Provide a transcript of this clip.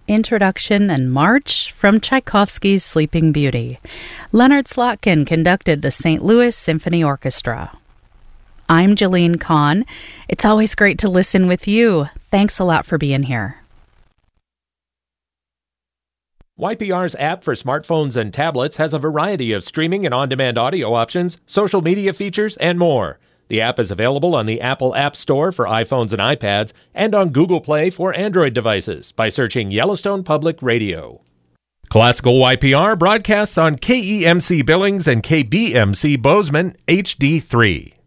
Introduction and March from Tchaikovsky's Sleeping Beauty. Leonard Slotkin conducted the St. Louis Symphony Orchestra. I'm Jalene Kahn. It's always great to listen with you. Thanks a lot for being here. YPR's app for smartphones and tablets has a variety of streaming and on-demand audio options, social media features, and more. The app is available on the Apple App Store for iPhones and iPads and on Google Play for Android devices by searching Yellowstone Public Radio. Classical YPR broadcasts on KEMC Billings and KBMC Bozeman HD3.